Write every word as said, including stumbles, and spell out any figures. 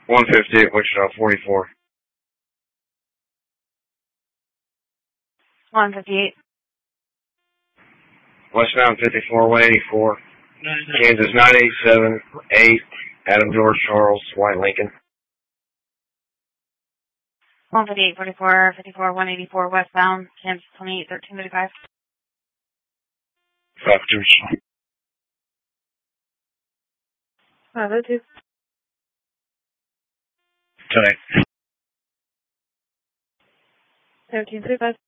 one fifty-eight, Wichita, forty-four. one fifty-eight. Westbound fifty-four, one eighty-four. Kansas nine eight seven eight, Adam George Charles, White Lincoln. one fifty-eight, forty-four, fifty-four, one eighty-four, westbound, Kansas twenty-eight, thirteen thirty-five. five two. five oh two. Tonight. thirteen thirty-five.